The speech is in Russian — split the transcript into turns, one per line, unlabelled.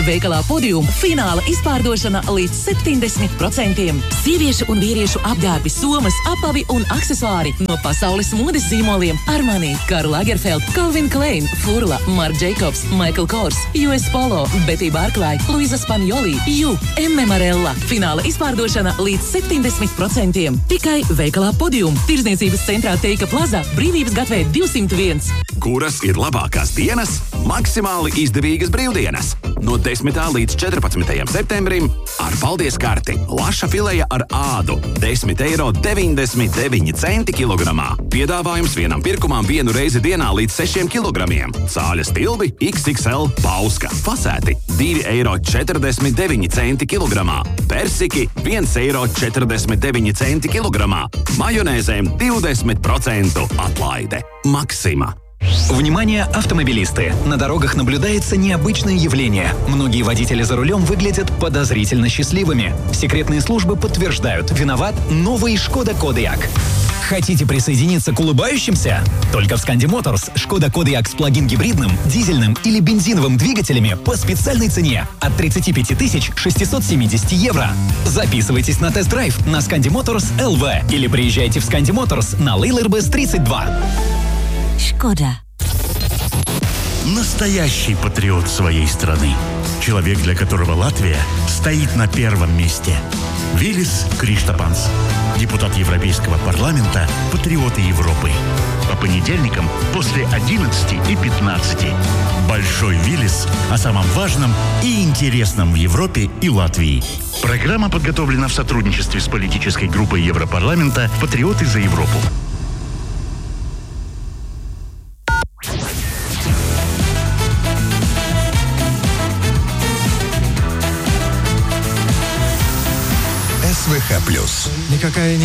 veikalā Podium fināla izpārdošana līdz 70%. Sieviešu un vīriešu apģērbi, somas, apavi un aksesuāri no pasaules modes zīmoliem Armani, Karl Lagerfeld, Calvin Klein, Furla, Marc Jacobs, Michael Kors, US Polo, Betty Barclay, Luisa Spanjoli, Marella. Fināla izpārdošana līdz 70%. Tikai veikalā Podium. Tirzniecības centrā Teika Plaza, Brīvības gatvē 201.
Kuras ir labākās dienas? Maksimāli izdevīgas brīvdienas. No 10. līdz 14. septembrim ar paldies karti. Laša fileja ar ādu 10,99 eiro kilogramā. Piedāvājums vienam pirkumam vienu reizi dienā līdz 6 kilogramiem. Cāļas tilbi XXL Bauska. Fasēti 2,49 eiro kilogramā. Persiki 1,49 eiro kilogramā. Majonēzēm 20% atlaide. Maksima.
Внимание, автомобилисты! На дорогах наблюдается необычное явление. Многие водители за рулем выглядят подозрительно счастливыми. Секретные службы подтверждают, виноват новый Шкода Кодиак. Хотите присоединиться к улыбающимся? Только в Scandi Motors Шкода Кодиак с плагин гибридным, дизельным или бензиновым двигателями по специальной цене от 35 670 евро. Записывайтесь на тест-драйв на Scandi Motors LV или приезжайте в Scandi Motors на Лейлербес 32.
Шкода.
Настоящий патриот своей страны. Человек, для которого Латвия стоит на первом месте. Вилис Криштапанс. Депутат Европейского парламента, патриоты Европы. По понедельникам после 11 и 15. Большой Вилис о самом важном и интересном в Европе и Латвии. Программа подготовлена в сотрудничестве с политической группой Европарламента «Патриоты за Европу».
СВХ+.
Никакая